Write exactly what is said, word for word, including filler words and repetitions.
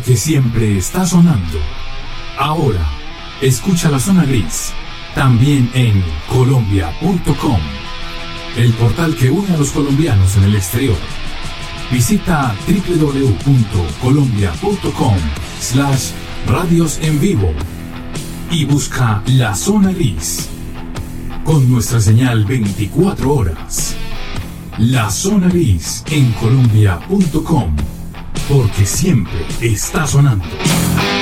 porque siempre está sonando. Ahora, escucha La Zona Gris, también en colombia punto com, el portal que une a los colombianos en el exterior. Visita doble u doble u doble u punto colombia punto com slash radios en vivo y busca La Zona Gris, con nuestra señal veinticuatro horas. La Zona Gris en colombia punto com, porque siempre está sonando.